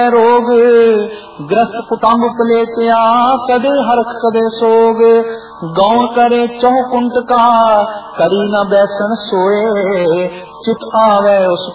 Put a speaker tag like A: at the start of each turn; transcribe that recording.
A: रोग ग्रस्त कुटुंब पलेटिया कदे हरख कदे सोग गौण करे चौकुंट का करी न बैसन सोए चित आवे उस